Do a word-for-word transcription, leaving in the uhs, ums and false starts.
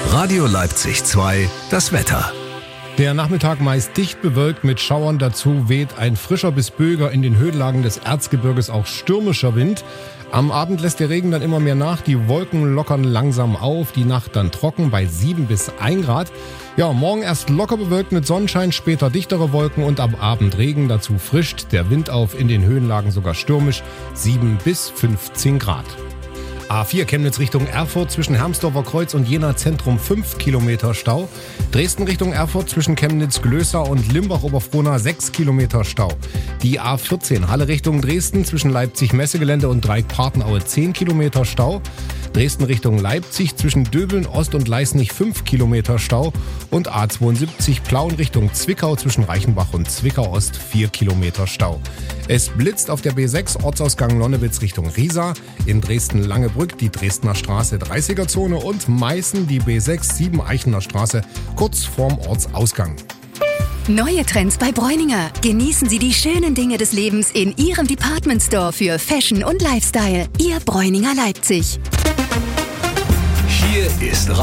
Radio Leipzig zwei, das Wetter. Der Nachmittag meist dicht bewölkt mit Schauern. Dazu weht ein frischer bis böiger, in den Höhenlagen des Erzgebirges auch stürmischer Wind. Am Abend lässt der Regen dann immer mehr nach. Die Wolken lockern langsam auf. Die Nacht dann trocken bei sieben bis ein Grad. Ja, morgen erst locker bewölkt mit Sonnenschein, später dichtere Wolken und am Abend Regen. Dazu frischt der Wind auf, in den Höhenlagen sogar stürmisch, sieben bis fünfzehn Grad. A vier Chemnitz Richtung Erfurt zwischen Hermsdorfer Kreuz und Jena Zentrum fünf Kilometer Stau. Dresden Richtung Erfurt zwischen Chemnitz-Glößer und Limbach-Oberfrohna sechs Kilometer Stau. Die A vierzehn Halle Richtung Dresden zwischen Leipzig-Messegelände und Dreieck-Partenaue zehn Kilometer Stau. Dresden Richtung Leipzig zwischen Döbeln Ost und Leisnig fünf Kilometer Stau. Und A zweiundsiebzig Plauen Richtung Zwickau zwischen Reichenbach und Zwickau Ost vier Kilometer Stau. Es blitzt auf der B sechs Ortsausgang Lonnewitz Richtung Riesa, in Dresden Langebrück die Dresdner Straße dreißiger Zone und Meißen die B sechs Siebeneichener Straße kurz vorm Ortsausgang. Neue Trends bei Bräuninger. Genießen Sie die schönen Dinge des Lebens in Ihrem Department Store für Fashion und Lifestyle. Ihr Bräuninger Leipzig. Hier ist